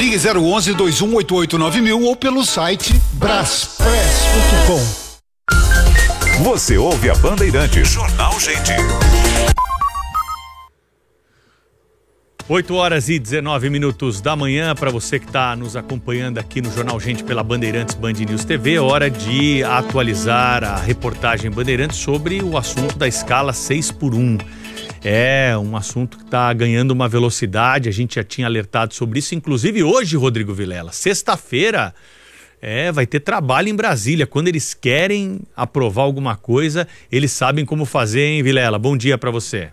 Ligue 011-2188-9000 ou pelo site braspress.com. Você ouve a Bandeirantes, Jornal Gente. 8h19 da manhã, para você que está nos acompanhando aqui no Jornal Gente pela Bandeirantes Band News TV, hora de atualizar a reportagem Bandeirantes sobre o assunto da escala 6x1. É um assunto que está ganhando uma velocidade, a gente já tinha alertado sobre isso, inclusive hoje, Rodrigo Vilela, sexta-feira, vai ter trabalho em Brasília. Quando eles querem aprovar alguma coisa, eles sabem como fazer, hein, Vilela? Bom dia para você.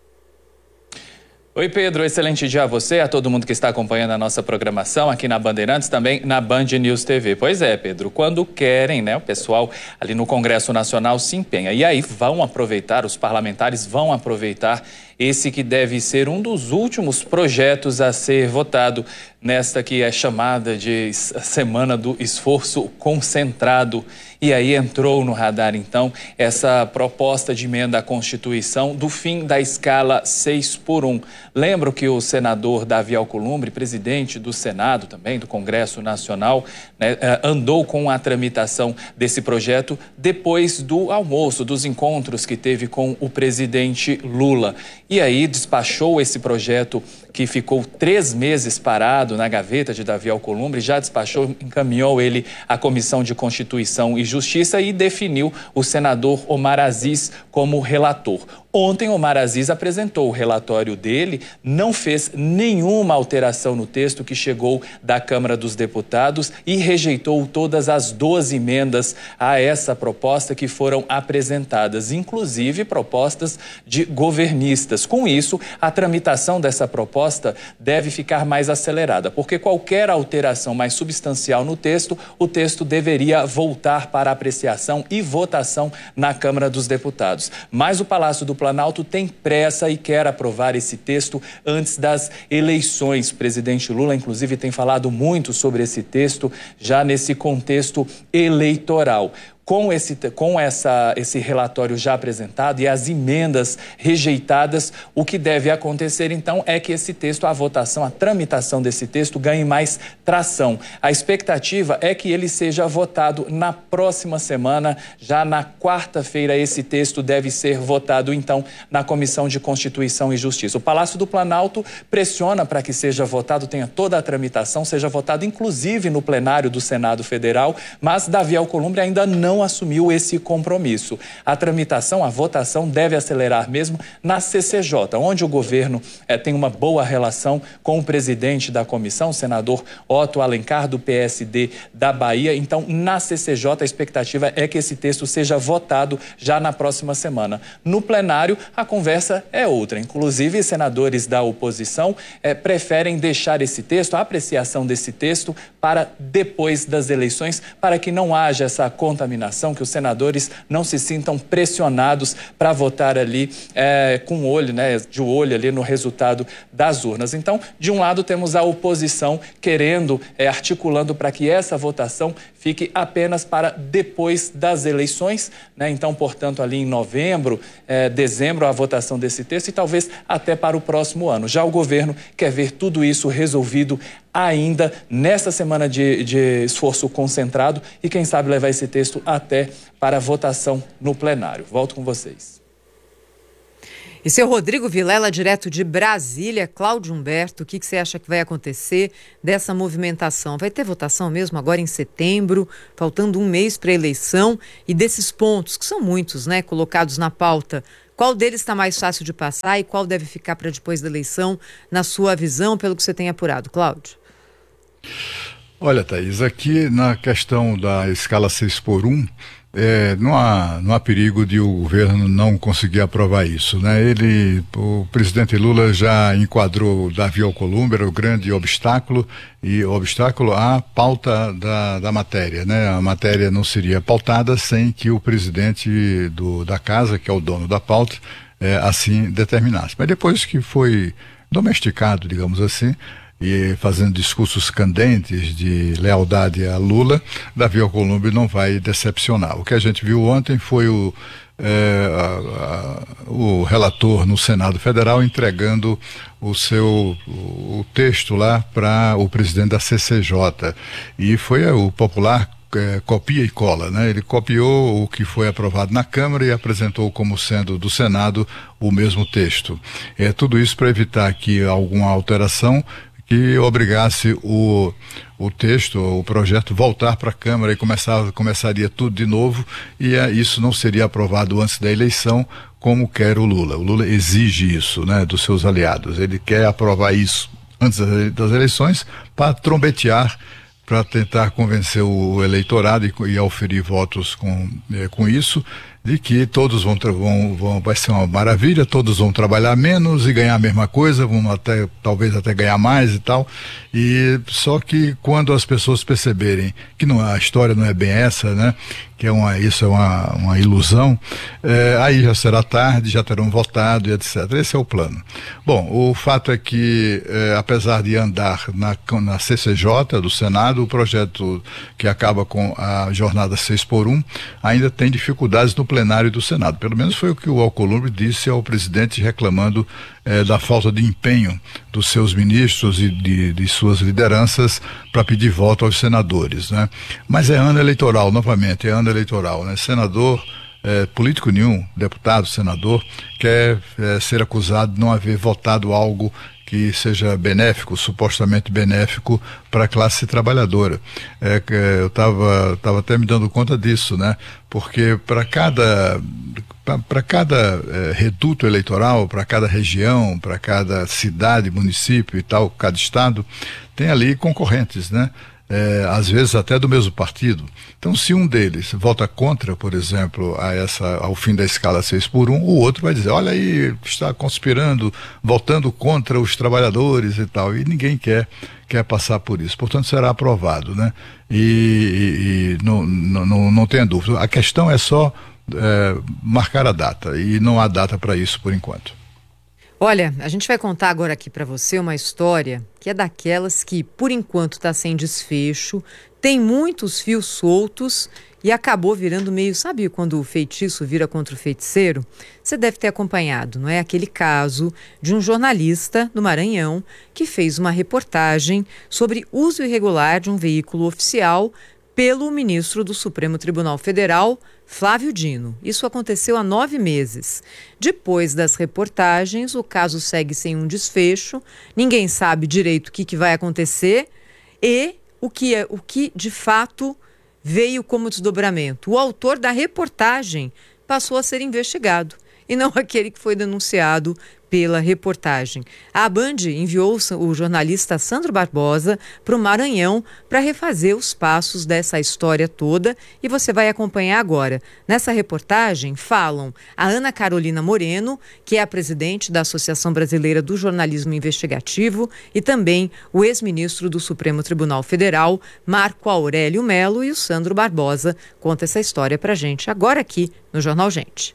Oi, Pedro, excelente dia a você, a todo mundo que está acompanhando a nossa programação aqui na Bandeirantes, também na Band News TV. Pois é, Pedro, quando querem, né, o pessoal ali no Congresso Nacional se empenha. E aí vão aproveitar, os parlamentares vão aproveitar esse que deve ser um dos últimos projetos a ser votado nesta que é chamada de Semana do Esforço Concentrado. E aí entrou no radar, então, essa proposta de emenda à Constituição do fim da escala 6x1. Lembro que o senador Davi Alcolumbre, presidente do Senado também, do Congresso Nacional, né, andou com a tramitação desse projeto depois do almoço, dos encontros que teve com o presidente Lula. E aí despachou esse projeto que ficou 3 meses parado na gaveta de Davi Alcolumbre, já despachou, encaminhou ele à Comissão de Constituição e Justiça e definiu o senador Omar Aziz como relator. Ontem, Omar Aziz apresentou o relatório dele, não fez nenhuma alteração no texto que chegou da Câmara dos Deputados e rejeitou todas as 12 emendas a essa proposta que foram apresentadas, inclusive propostas de governistas. Com isso, a tramitação dessa proposta deve ficar mais acelerada, porque qualquer alteração mais substancial no texto, o texto deveria voltar para apreciação e votação na Câmara dos Deputados. Mas o Palácio do Planalto tem pressa e quer aprovar esse texto antes das eleições. O presidente Lula, inclusive, tem falado muito sobre esse texto já nesse contexto eleitoral. Com esse relatório já apresentado e as emendas rejeitadas, o que deve acontecer, então, é que esse texto, a votação, a tramitação desse texto ganhe mais tração. A expectativa é que ele seja votado na próxima semana, já na quarta-feira esse texto deve ser votado, então, na Comissão de Constituição e Justiça. O Palácio do Planalto pressiona para que seja votado, tenha toda a tramitação, seja votado, inclusive, no plenário do Senado Federal, mas Davi Alcolumbre ainda não assumiu esse compromisso. A tramitação, a votação deve acelerar mesmo na CCJ, onde o governo tem uma boa relação com o presidente da comissão, o senador Otto Alencar, do PSD da Bahia. Então, na CCJ, a expectativa é que esse texto seja votado já na próxima semana. No plenário, a conversa é outra. Inclusive, senadores da oposição preferem deixar esse texto, a apreciação desse texto, para depois das eleições, para que não haja essa contaminação, que os senadores não se sintam pressionados para votar ali com o olho, né, de olho ali no resultado das urnas. Então, de um lado temos a oposição querendo, articulando para que essa votação fique apenas para depois das eleições, né? Então, portanto, ali em novembro, dezembro, a votação desse texto e talvez até para o próximo ano. Já o governo quer ver tudo isso resolvido ainda nesta semana de esforço concentrado e, quem sabe, levar esse texto até para votação no plenário. Volto com vocês. E seu Rodrigo Vilela, direto de Brasília. Cláudio Humberto, o que você acha que vai acontecer dessa movimentação? Vai ter votação mesmo agora em setembro, faltando um mês para a eleição, e desses pontos, que são muitos, né, colocados na pauta, qual deles está mais fácil de passar e qual deve ficar para depois da eleição, na sua visão, pelo que você tem apurado? Cláudio. Olha, Thaís, aqui na questão da escala 6x1, não há perigo de o governo não conseguir aprovar isso, né? O presidente Lula já enquadrou Davi Alcolumbre, o grande obstáculo, e o obstáculo à pauta da matéria, né? A matéria não seria pautada sem que o presidente da casa, que é o dono da pauta, assim determinasse. Mas depois que foi domesticado, digamos assim, e fazendo discursos candentes de lealdade a Lula, Davi Alcolumbre não vai decepcionar. O que a gente viu ontem foi o relator no Senado Federal entregando o texto lá para o presidente da CCJ. E foi o popular copia e cola, né? Ele copiou o que foi aprovado na Câmara e apresentou como sendo do Senado o mesmo texto. Tudo isso para evitar que alguma alteração que obrigasse o texto, o projeto, voltar para a Câmara e começaria tudo de novo, e isso não seria aprovado antes da eleição, como quer o Lula. O Lula exige isso, né, dos seus aliados. Ele quer aprovar isso antes das eleições para trombetear, para tentar convencer o eleitorado e auferir votos com isso, de que todos vai ser uma maravilha, todos vão trabalhar menos e ganhar a mesma coisa, talvez até ganhar mais e tal. E só que quando as pessoas perceberem que a história não é bem essa, né, que isso é uma ilusão, aí já será tarde, já terão votado e etc. Esse é o plano. Bom, o fato é que, apesar de andar na CCJ do Senado, o projeto que acaba com a jornada 6x1 ainda tem dificuldades no plenário do Senado. Pelo menos foi o que o Alcolumbre disse ao presidente, reclamando da falta de empenho dos seus ministros e de suas lideranças para pedir voto aos senadores, né? Mas é ano eleitoral, novamente, é ano eleitoral, né? Senador, político nenhum, deputado, senador, quer ser acusado de não haver votado algo que seja benéfico, supostamente benéfico para a classe trabalhadora. Eu estava até me dando conta disso, né? Porque para cada reduto eleitoral, para cada região, para cada cidade, município e tal, cada estado, tem ali concorrentes, né? Às vezes até do mesmo partido. Então, se um deles vota contra, por exemplo, ao fim da escala 6x1, o outro vai dizer, olha aí, está conspirando, votando contra os trabalhadores e tal, e ninguém quer passar por isso. Portanto, será aprovado, né? E não tenha dúvida. A questão é só marcar a data, e não há data para isso por enquanto. Olha, a gente vai contar agora aqui para você uma história que é daquelas que, por enquanto, está sem desfecho, tem muitos fios soltos e acabou virando meio, sabe quando o feitiço vira contra o feiticeiro? Você deve ter acompanhado, não é? Aquele caso de um jornalista do Maranhão que fez uma reportagem sobre uso irregular de um veículo oficial pelo ministro do Supremo Tribunal Federal, Flávio Dino. Isso aconteceu há 9 meses. Depois das reportagens, o caso segue sem um desfecho, ninguém sabe direito o que vai acontecer e o que de fato veio como desdobramento. O autor da reportagem passou a ser investigado e não aquele que foi denunciado pela reportagem. A Band enviou o jornalista Sandro Barbosa para o Maranhão para refazer os passos dessa história toda e você vai acompanhar agora. Nessa reportagem falam a Ana Carolina Moreno, que é a presidente da Associação Brasileira do Jornalismo Investigativo, e também o ex-ministro do Supremo Tribunal Federal, Marco Aurélio Melo, e o Sandro Barbosa conta essa história para a gente agora aqui no Jornal Gente.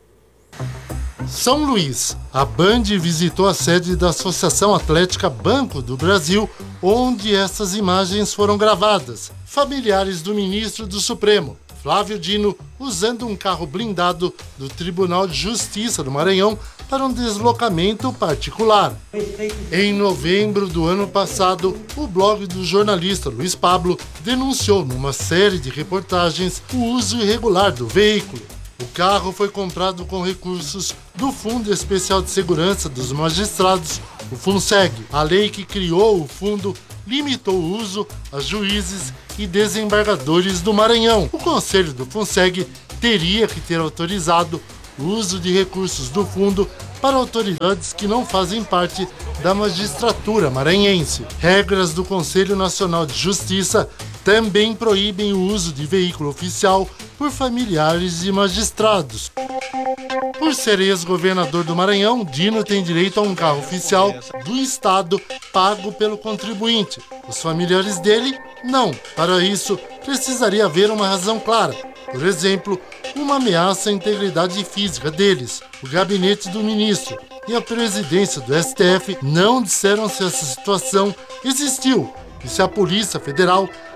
São Luís, a Band visitou a sede da Associação Atlética Banco do Brasil, onde essas imagens foram gravadas. Familiares do ministro do Supremo, Flávio Dino, usando um carro blindado do Tribunal de Justiça do Maranhão para um deslocamento particular. Em novembro do ano passado, o blog do jornalista Luiz Pablo denunciou numa série de reportagens o uso irregular do veículo. O carro foi comprado com recursos do Fundo Especial de Segurança dos Magistrados, o FUNSEG. A lei que criou o fundo limitou o uso a juízes e desembargadores do Maranhão. O Conselho do FUNSEG teria que ter autorizado o uso de recursos do fundo para autoridades que não fazem parte da magistratura maranhense. Regras do Conselho Nacional de Justiça também proíbem o uso de veículo oficial por familiares de magistrados. Por ser ex-governador do Maranhão, Dino tem direito a um carro oficial do Estado pago pelo contribuinte. Os familiares dele, não. Para isso, precisaria haver uma razão clara. Por exemplo, uma ameaça à integridade física deles. O gabinete do ministro e a presidência do STF não disseram se essa situação existiu e se a Polícia Federal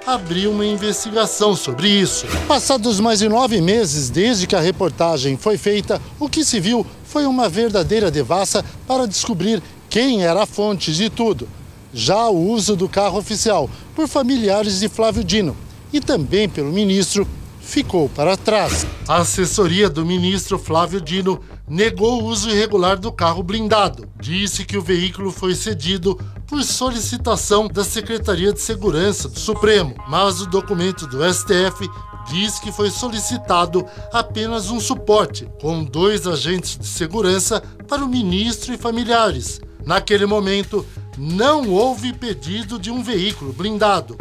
abriu uma investigação sobre isso. Passados mais de 9 meses desde que a reportagem foi feita, o que se viu foi uma verdadeira devassa para descobrir quem era a fonte de tudo. Já o uso do carro oficial por familiares de Flávio Dino e também pelo ministro ficou para trás. A assessoria do ministro Flávio Dino negou o uso irregular do carro blindado. Disse que o veículo foi cedido por solicitação da Secretaria de Segurança do Supremo, mas o documento do STF diz que foi solicitado apenas um suporte, com 2 agentes de segurança para o ministro e familiares. Naquele momento, não houve pedido de um veículo blindado.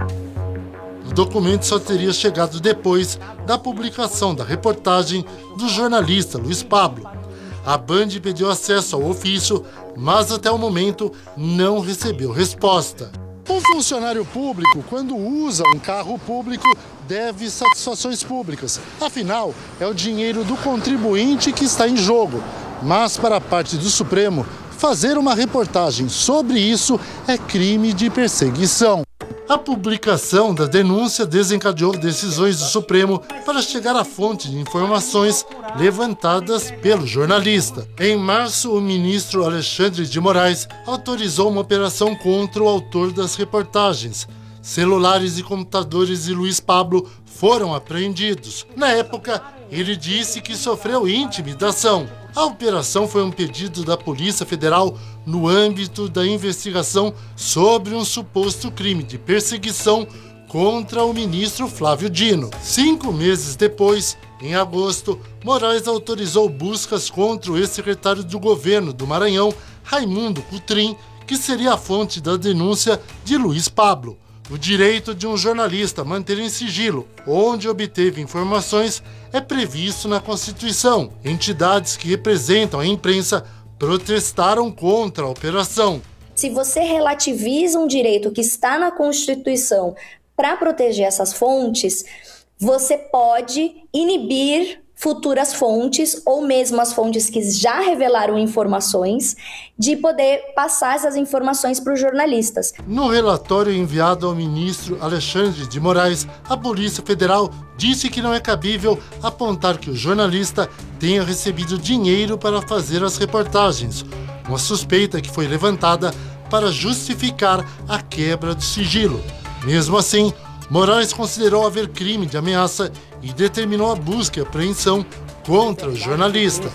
O documento só teria chegado depois da publicação da reportagem do jornalista Luiz Pablo. A Band pediu acesso ao ofício, mas até o momento não recebeu resposta. Um funcionário público, quando usa um carro público, deve satisfações públicas. Afinal, é o dinheiro do contribuinte que está em jogo. Mas para a parte do Supremo, fazer uma reportagem sobre isso é crime de perseguição. A publicação da denúncia desencadeou decisões do Supremo para chegar à fonte de informações levantadas pelo jornalista. Em março, o ministro Alexandre de Moraes autorizou uma operação contra o autor das reportagens. Celulares e computadores de Luiz Pablo foram apreendidos. Na época, ele disse que sofreu intimidação. A operação foi um pedido da Polícia Federal no âmbito da investigação sobre um suposto crime de perseguição contra o ministro Flávio Dino. 5 meses depois, em agosto, Moraes autorizou buscas contra o ex-secretário do governo do Maranhão, Raimundo Cotrim, que seria a fonte da denúncia de Luiz Pablo. O direito de um jornalista manter em sigilo onde obteve informações é previsto na Constituição. Entidades que representam a imprensa protestaram contra a operação. Se você relativiza um direito que está na Constituição para proteger essas fontes, você pode inibir futuras fontes ou mesmo as fontes que já revelaram informações de poder passar essas informações para os jornalistas. No relatório enviado ao ministro Alexandre de Moraes, a Polícia Federal disse que não é cabível apontar que o jornalista tenha recebido dinheiro para fazer as reportagens, uma suspeita que foi levantada para justificar a quebra do sigilo. Mesmo assim, Moraes considerou haver crime de ameaça e determinou a busca e apreensão contra o jornalista.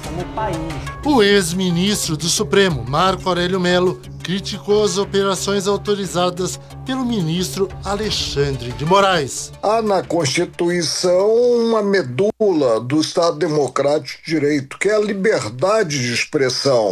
O ex-ministro do Supremo, Marco Aurélio Mello, criticou as operações autorizadas pelo ministro Alexandre de Moraes. Há na Constituição uma medula do Estado Democrático de Direito, que é a liberdade de expressão.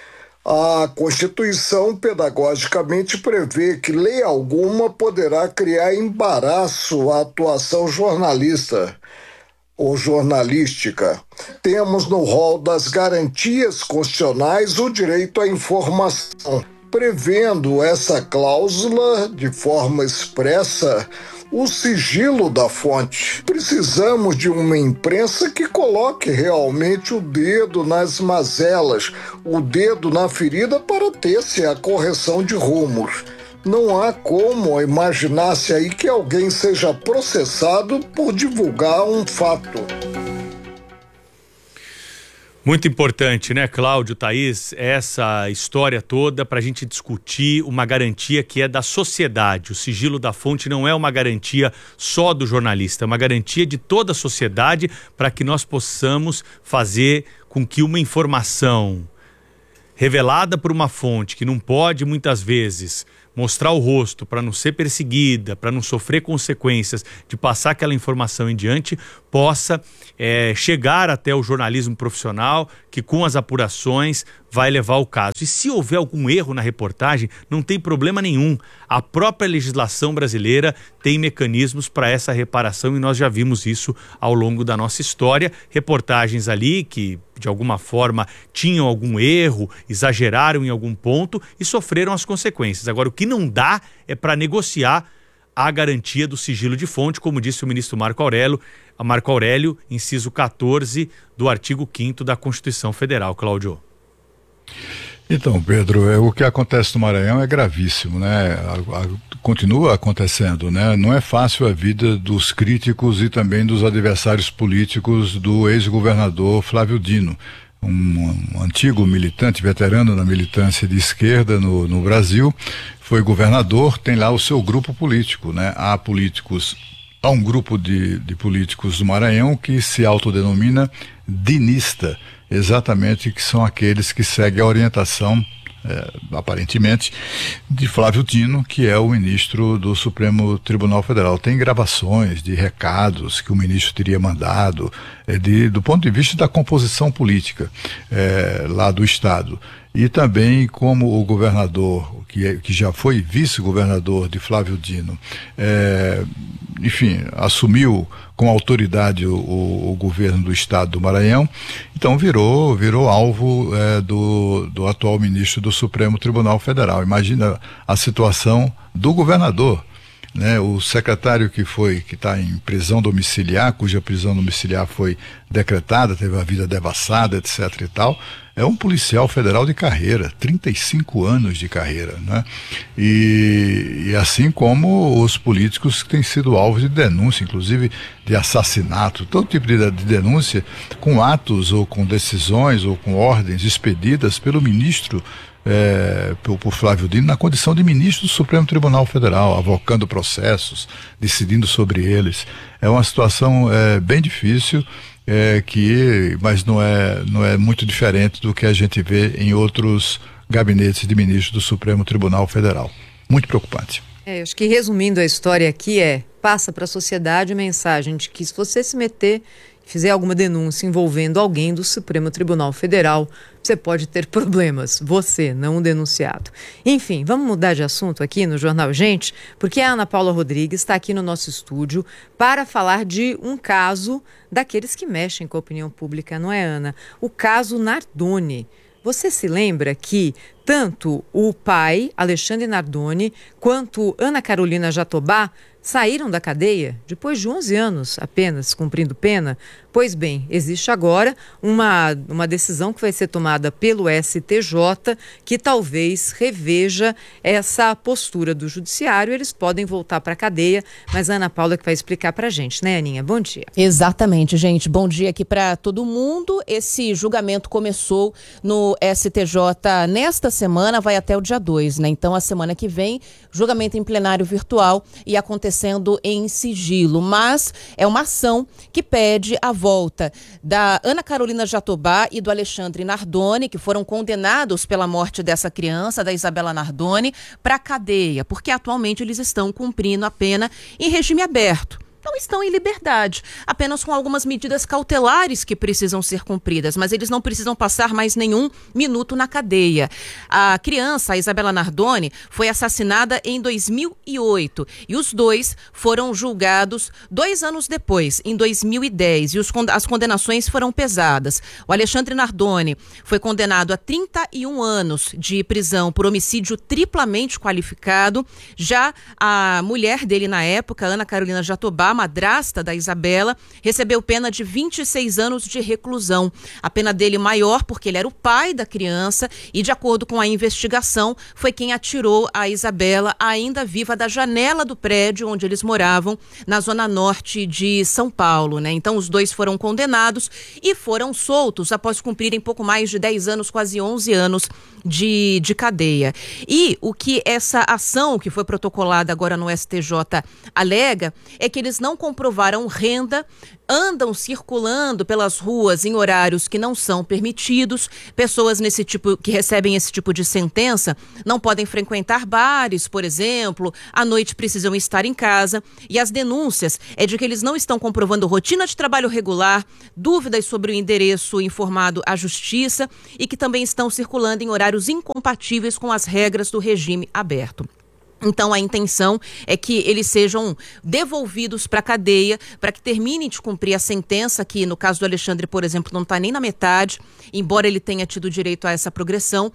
A Constituição, pedagogicamente, prevê que lei alguma poderá criar embaraço à atuação jornalista ou jornalística. Temos no rol das garantias constitucionais o direito à informação. Prevendo essa cláusula de forma expressa, o sigilo da fonte. Precisamos de uma imprensa que coloque realmente o dedo nas mazelas, o dedo na ferida para ter-se a correção de rumos. Não há como imaginar-se aí que alguém seja processado por divulgar um fato. Muito importante, né, Cláudio, Thaís, essa história toda para a gente discutir uma garantia que é da sociedade. O sigilo da fonte não é uma garantia só do jornalista, é uma garantia de toda a sociedade para que nós possamos fazer com que uma informação revelada por uma fonte que não pode muitas vezes mostrar o rosto para não ser perseguida, para não sofrer consequências de passar aquela informação em diante, possa chegar até o jornalismo profissional que com as apurações vai levar o caso. E se houver algum erro na reportagem, não tem problema nenhum. A própria legislação brasileira tem mecanismos para essa reparação e nós já vimos isso ao longo da nossa história. Reportagens ali que de alguma forma tinham algum erro, exageraram em algum ponto e sofreram as consequências. Agora, o que não dá é para negociar a garantia do sigilo de fonte, como disse o ministro Marco Aurélio, inciso 14 do artigo 5º da Constituição Federal. Cláudio. Então, Pedro, o que acontece no Maranhão é gravíssimo, né? Continua acontecendo, né? Não é fácil a vida dos críticos e também dos adversários políticos do ex-governador Flávio Dino, um antigo militante, veterano da militância de esquerda no Brasil, foi governador, tem lá o seu grupo político, né? Há um grupo de políticos do Maranhão que se autodenomina dinista, exatamente, que são aqueles que seguem a orientação, aparentemente, de Flávio Dino, que é o ministro do Supremo Tribunal Federal. Tem gravações de recados que o ministro teria mandado, do ponto de vista da composição política lá do Estado. E também como o governador, que já foi vice-governador de Flávio Dino, enfim, assumiu com autoridade o governo do Estado do Maranhão, então virou alvo do atual ministro do Supremo Tribunal Federal. Imagina a situação do governador, né? O secretário que está em prisão domiciliar, cuja prisão domiciliar foi decretada, teve a vida devassada, etc. e tal, é um policial federal de carreira, 35 anos de carreira, né? E assim como os políticos que têm sido alvos de denúncia, inclusive de assassinato, todo tipo de denúncia, com atos ou com decisões ou com ordens expedidas pelo ministro, por Flávio Dino, na condição de ministro do Supremo Tribunal Federal, avocando processos, decidindo sobre eles. É uma situação bem difícil, mas não é muito diferente do que a gente vê em outros gabinetes de ministros do Supremo Tribunal Federal. Muito preocupante. Acho que resumindo a história aqui passa para a sociedade a mensagem de que se você se meter, fizer alguma denúncia envolvendo alguém do Supremo Tribunal Federal, você pode ter problemas, você, não um denunciado. Enfim, vamos mudar de assunto aqui no Jornal Gente, porque a Ana Paula Rodrigues está aqui no nosso estúdio para falar de um caso daqueles que mexem com a opinião pública, não é, Ana? O caso Nardoni. Você se lembra que tanto o pai, Alexandre Nardoni, quanto Ana Carolina Jatobá saíram da cadeia depois de 11 anos apenas cumprindo pena? Pois bem, existe agora uma decisão que vai ser tomada pelo STJ que talvez reveja essa postura do judiciário. Eles podem voltar para a cadeia, mas a Ana Paula que vai explicar para a gente, né, Aninha? Bom dia. Exatamente, gente. Bom dia aqui para todo mundo. Esse julgamento começou no STJ nesta semana, vai até o dia 2, né? Então, a semana que vem, julgamento em plenário virtual e acontecendo em sigilo. Mas é uma ação que pede a volta da Ana Carolina Jatobá e do Alexandre Nardoni, que foram condenados pela morte dessa criança, da Isabela Nardoni, para a cadeia, porque atualmente eles estão cumprindo a pena em regime aberto. Não estão em liberdade, apenas com algumas medidas cautelares que precisam ser cumpridas, mas eles não precisam passar mais nenhum minuto na cadeia. A criança, a Isabela Nardoni, foi assassinada em 2008 e os dois foram julgados 2 anos depois, em 2010, e as condenações foram pesadas. O Alexandre Nardoni foi condenado a 31 anos de prisão por homicídio triplamente qualificado. Já a mulher dele na época, Ana Carolina Jatobá, madrasta da Isabela, recebeu pena de 26 anos de reclusão. A pena dele maior porque ele era o pai da criança e, de acordo com a investigação, foi quem atirou a Isabela ainda viva da janela do prédio onde eles moravam, na zona norte de São Paulo, né? Então, os dois foram condenados e foram soltos após cumprirem pouco mais de 10 anos, quase 11 anos de cadeia. E o que essa ação que foi protocolada agora no STJ alega é que eles não comprovaram renda, andam circulando pelas ruas em horários que não são permitidos. Pessoas que recebem esse tipo de sentença não podem frequentar bares, por exemplo, à noite precisam estar em casa. E as denúncias é de que eles não estão comprovando rotina de trabalho regular, dúvidas sobre o endereço informado à justiça e que também estão circulando em horários incompatíveis com as regras do regime aberto. Então, a intenção é que eles sejam devolvidos para a cadeia, para que terminem de cumprir a sentença, que no caso do Alexandre, por exemplo, não está nem na metade, embora ele tenha tido direito a essa progressão,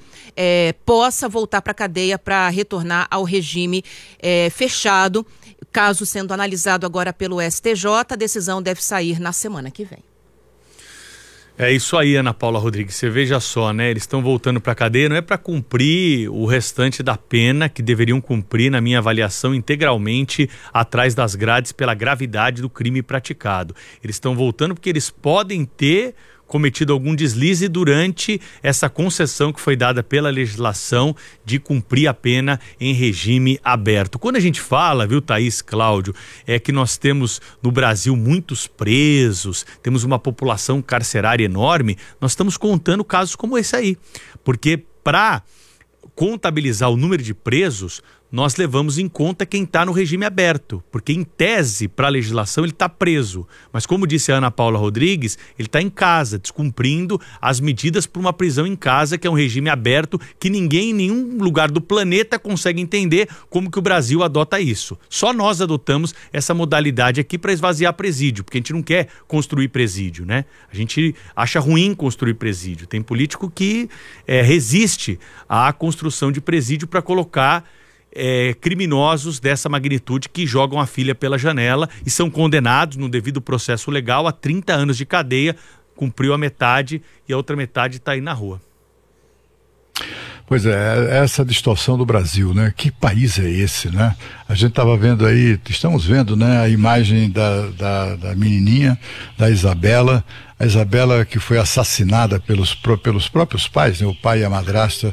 possa voltar para a cadeia para retornar ao regime fechado. Caso sendo analisado agora pelo STJ, a decisão deve sair na semana que vem. É isso aí, Ana Paula Rodrigues. Você veja só, né? Eles estão voltando para a cadeia, não é para cumprir o restante da pena que deveriam cumprir, na minha avaliação, integralmente atrás das grades pela gravidade do crime praticado. Eles estão voltando porque eles podem ter cometido algum deslize durante essa concessão que foi dada pela legislação de cumprir a pena em regime aberto. Quando a gente fala, viu, Thaís, Cláudio, é que nós temos no Brasil muitos presos, temos uma população carcerária enorme, nós estamos contando casos como esse aí. Porque para contabilizar o número de presos, nós levamos em conta quem está no regime aberto, porque em tese, para a legislação, ele está preso. Mas como disse a Ana Paula Rodrigues, ele está em casa, descumprindo as medidas para uma prisão em casa, que é um regime aberto, que ninguém em nenhum lugar do planeta consegue entender como que o Brasil adota isso. Só nós adotamos essa modalidade aqui para esvaziar presídio, porque a gente não quer construir presídio, né? A gente acha ruim construir presídio. Tem político que resiste à construção de presídio para colocar criminosos dessa magnitude que jogam a filha pela janela e são condenados no devido processo legal a 30 anos de cadeia, cumpriu a metade e a outra metade está aí na rua. Pois é, essa distorção do Brasil, né? Que país é esse, né? A gente estamos vendo, né, a imagem da menininha, da Isabela, a Isabela que foi assassinada pelos próprios pais, né? O pai e a madrasta,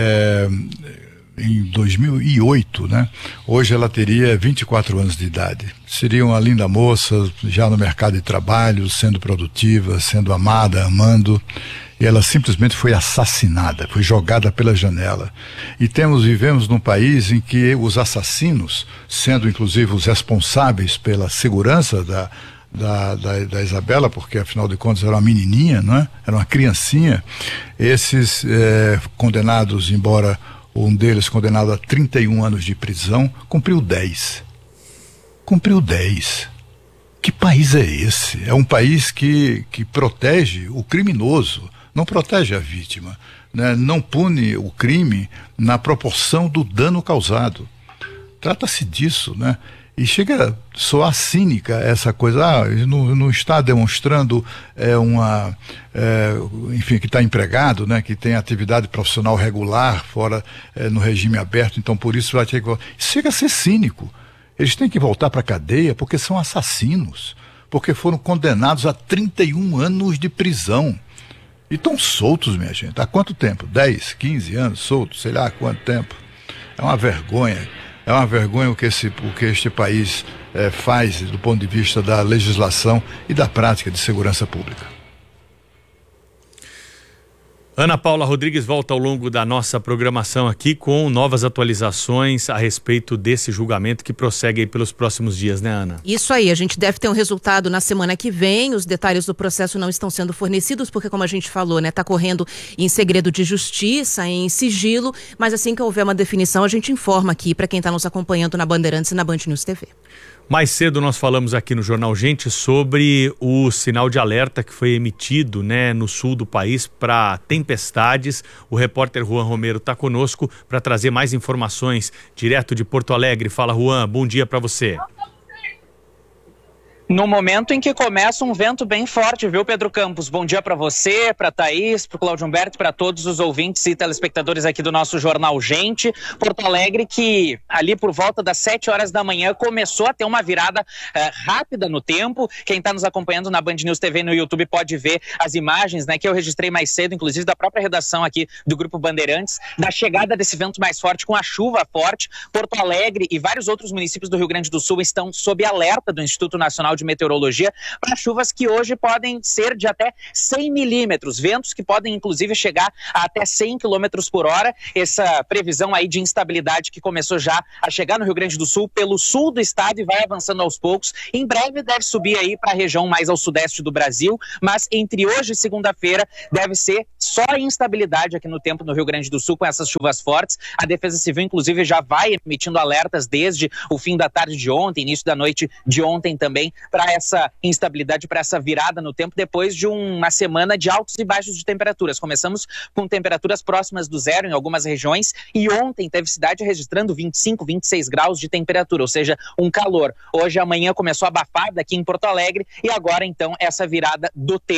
em 2008, né? Hoje ela teria 24 anos de idade. Seria uma linda moça, já no mercado de trabalho, sendo produtiva, sendo amada, amando, e ela simplesmente foi assassinada, foi jogada pela janela. E vivemos num país em que os assassinos, sendo inclusive os responsáveis pela segurança da Isabela, porque afinal de contas era uma menininha, né? Era uma criancinha, esses condenados, embora um deles condenado a 31 anos de prisão, cumpriu 10. Cumpriu 10. Que país é esse? É um país que protege o criminoso, não protege a vítima, né? Não pune o crime na proporção do dano causado. Trata-se disso, né? E chega a soar cínica essa coisa, não está demonstrando enfim, que está empregado, né, que tem atividade profissional regular fora no regime aberto, então por isso vai ter que... Isso chega a ser cínico. Eles têm que voltar para a cadeia porque são assassinos, porque foram condenados a 31 anos de prisão. E estão soltos, minha gente. Há quanto tempo? 10, 15 anos soltos, sei lá há quanto tempo. É uma vergonha. É uma vergonha o que este país faz do ponto de vista da legislação e da prática de segurança pública. Ana Paula Rodrigues volta ao longo da nossa programação aqui com novas atualizações a respeito desse julgamento que prossegue aí pelos próximos dias, né, Ana? Isso aí, a gente deve ter um resultado na semana que vem. Os detalhes do processo não estão sendo fornecidos porque, como a gente falou, né, tá correndo em segredo de justiça, em sigilo, mas assim que houver uma definição a gente informa aqui para quem está nos acompanhando na Bandeirantes e na Band News TV. Mais cedo nós falamos aqui no Jornal Gente sobre o sinal de alerta que foi emitido, né, no sul do país para tempestades. O repórter Juan Romero está conosco para trazer mais informações direto de Porto Alegre. Fala, Juan, bom dia para você. No momento em que começa um vento bem forte, viu, Pedro Campos? Bom dia para você, para Thaís, para o Cláudio Humberto, para todos os ouvintes e telespectadores aqui do nosso Jornal Gente. Porto Alegre que ali por volta das 7 horas da manhã começou a ter uma virada rápida no tempo. Quem está nos acompanhando na Band News TV no YouTube pode ver as imagens, né, que eu registrei mais cedo, inclusive da própria redação aqui do Grupo Bandeirantes, da chegada desse vento mais forte com a chuva forte. Porto Alegre e vários outros municípios do Rio Grande do Sul estão sob alerta do Instituto Nacional de Meteorologia para chuvas que hoje podem ser de até 100 milímetros, ventos que podem inclusive chegar a até 100 quilômetros por hora. Essa previsão aí de instabilidade que começou já a chegar no Rio Grande do Sul, pelo sul do estado e vai avançando aos poucos. Em breve deve subir aí para a região mais ao sudeste do Brasil, mas entre hoje e segunda-feira deve ser só instabilidade aqui no tempo no Rio Grande do Sul com essas chuvas fortes. A Defesa Civil inclusive já vai emitindo alertas desde o fim da tarde de ontem, início da noite de ontem também, para essa instabilidade, para essa virada no tempo, depois de uma semana de altos e baixos de temperaturas. Começamos com temperaturas próximas do zero em algumas regiões e ontem teve cidade registrando 25, 26 graus de temperatura, ou seja, um calor. Hoje, amanhã começou abafada aqui em Porto Alegre e agora, então, essa virada do tempo.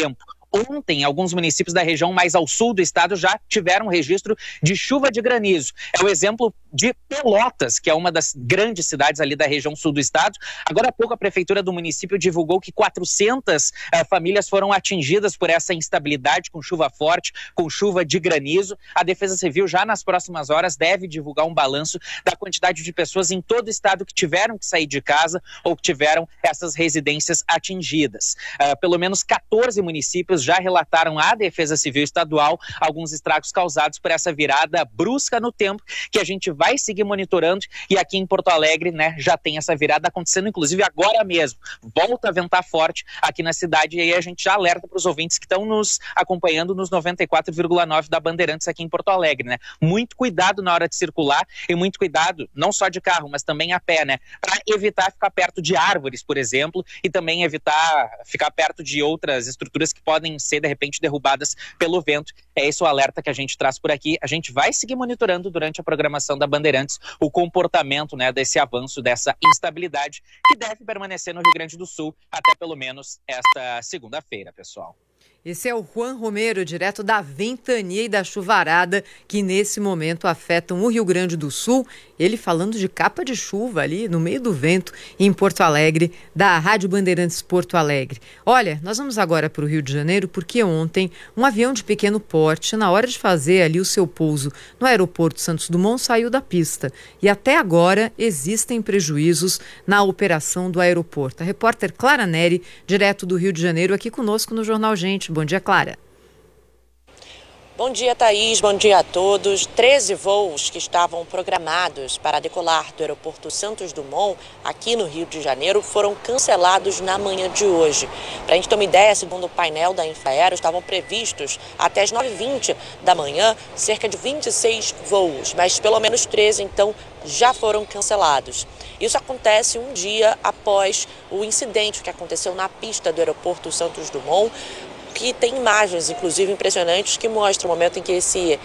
Ontem, alguns municípios da região mais ao sul do estado já tiveram registro de chuva de granizo. É o exemplo de Pelotas, que é uma das grandes cidades ali da região sul do estado. Agora há pouco a prefeitura do município divulgou que 400 famílias foram atingidas por essa instabilidade com chuva forte, com chuva de granizo. A Defesa Civil já nas próximas horas deve divulgar um balanço da quantidade de pessoas em todo o estado que tiveram que sair de casa ou que tiveram essas residências atingidas. Pelo menos 14 municípios já relataram à Defesa Civil Estadual alguns estragos causados por essa virada brusca no tempo, que a gente vai seguir monitorando, e aqui em Porto Alegre, né, já tem essa virada acontecendo, inclusive agora mesmo. Volta a ventar forte aqui na cidade, e aí a gente já alerta para os ouvintes que estão nos acompanhando nos 94,9 da Bandeirantes aqui em Porto Alegre, né? Muito cuidado na hora de circular, e muito cuidado, não só de carro, mas também a pé, né? Para evitar ficar perto de árvores, por exemplo, e também evitar ficar perto de outras estruturas que podem ser, de repente, derrubadas pelo vento. É esse o alerta que a gente traz por aqui. A gente vai seguir monitorando durante a programação da Bandeirantes o comportamento, né, desse avanço, dessa instabilidade que deve permanecer no Rio Grande do Sul até pelo menos esta segunda-feira, pessoal. Esse é o Juan Romero, direto da ventania e da chuvarada que nesse momento afetam o Rio Grande do Sul. Ele falando de capa de chuva ali no meio do vento em Porto Alegre, da Rádio Bandeirantes Porto Alegre. Olha, nós vamos agora para o Rio de Janeiro porque ontem um avião de pequeno porte, na hora de fazer ali o seu pouso no aeroporto Santos Dumont, saiu da pista. E até agora existem prejuízos na operação do aeroporto. A repórter Clara Neri, direto do Rio de Janeiro, aqui conosco no Jornal Gente. Bom dia, Clara. Bom dia, Thaís. Bom dia a todos. 13 voos que estavam programados para decolar do aeroporto Santos Dumont, aqui no Rio de Janeiro, foram cancelados na manhã de hoje. Para a gente ter uma ideia, segundo o painel da Infraero, estavam previstos até as 9h20 da manhã cerca de 26 voos, mas pelo menos 13, então, já foram cancelados. Isso acontece um dia após o incidente que aconteceu na pista do aeroporto Santos Dumont, que tem imagens, inclusive, impressionantes que mostram o momento em que esse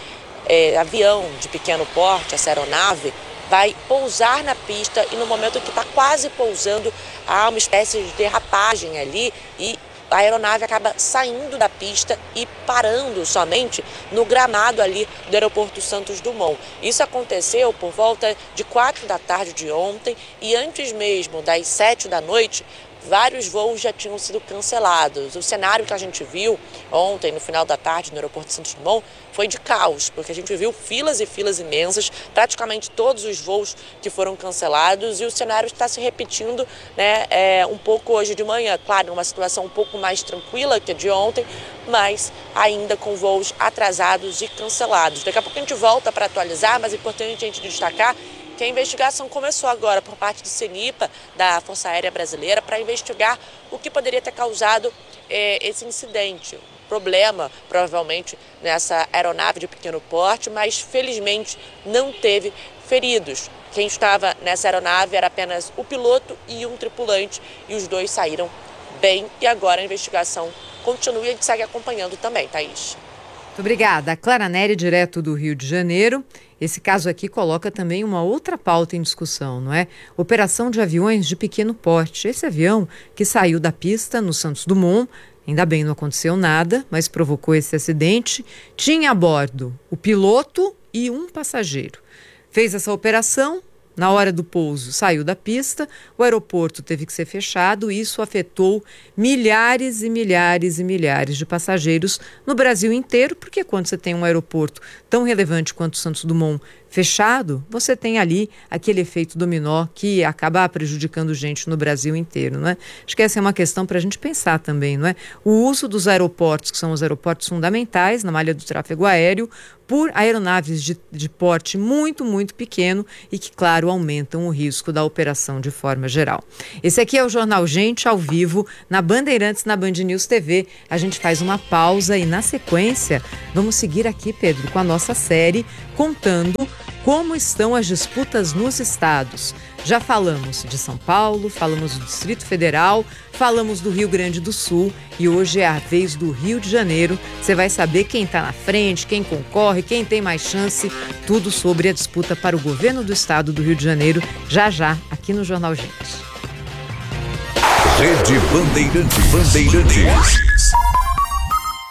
avião de pequeno porte, essa aeronave, vai pousar na pista e no momento que está quase pousando há uma espécie de derrapagem ali e a aeronave acaba saindo da pista e parando somente no gramado ali do aeroporto Santos Dumont. Isso aconteceu por volta de 4 da tarde de ontem e antes mesmo das 7 da noite, vários voos já tinham sido cancelados. O cenário que a gente viu ontem, no final da tarde, no aeroporto Santos Dumont, foi de caos, porque a gente viu filas e filas imensas, praticamente todos os voos que foram cancelados, e o cenário está se repetindo, né, um pouco hoje de manhã. Claro, uma situação um pouco mais tranquila que a de ontem, mas ainda com voos atrasados e cancelados. Daqui a pouco a gente volta para atualizar, mas é importante a gente destacar que a investigação começou agora por parte do CENIPA, da Força Aérea Brasileira, para investigar o que poderia ter causado esse incidente. Problema, provavelmente, nessa aeronave de pequeno porte, mas felizmente não teve feridos. Quem estava nessa aeronave era apenas o piloto e um tripulante, e os dois saíram bem. E agora a investigação continua e a gente segue acompanhando também, Thaís. Muito obrigada. A Clara Neri, direto do Rio de Janeiro. Esse caso aqui coloca também uma outra pauta em discussão, não é? Operação de aviões de pequeno porte. Esse avião que saiu da pista no Santos Dumont, ainda bem não aconteceu nada, mas provocou esse acidente. Tinha a bordo o piloto e um passageiro. Fez essa operação. Na hora do pouso, saiu da pista, o aeroporto teve que ser fechado e isso afetou milhares e milhares e milhares de passageiros no Brasil inteiro, porque quando você tem um aeroporto tão relevante quanto o Santos Dumont fechado, você tem ali aquele efeito dominó que acaba prejudicando gente no Brasil inteiro, não é? Acho que essa é uma questão para a gente pensar também, não é? O uso dos aeroportos, que são os aeroportos fundamentais na malha do tráfego aéreo, por aeronaves de porte muito, muito pequeno e que, claro, aumentam o risco da operação de forma geral. Esse aqui é o Jornal Gente, ao vivo, na Bandeirantes, na Band News TV. A gente faz uma pausa e, na sequência, vamos seguir aqui, Pedro, com a nossa série, contando como estão as disputas nos estados. Já falamos de São Paulo, falamos do Distrito Federal, falamos do Rio Grande do Sul e hoje é a vez do Rio de Janeiro. Você vai saber quem está na frente, quem concorre, quem tem mais chance, tudo sobre a disputa para o governo do estado do Rio de Janeiro, já aqui no Jornal Gente. Rede Bandeirantes.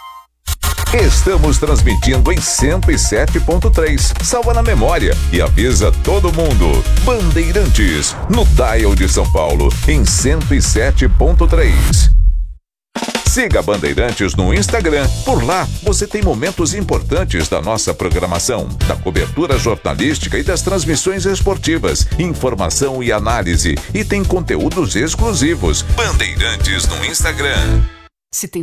Estamos transmitindo em 107.3. Salva na memória e avisa todo mundo. Bandeirantes, no dial de São Paulo, em 107.3. Siga Bandeirantes no Instagram. Por lá, você tem momentos importantes da nossa programação, da cobertura jornalística e das transmissões esportivas, informação e análise. E tem conteúdos exclusivos. Bandeirantes no Instagram. Se tem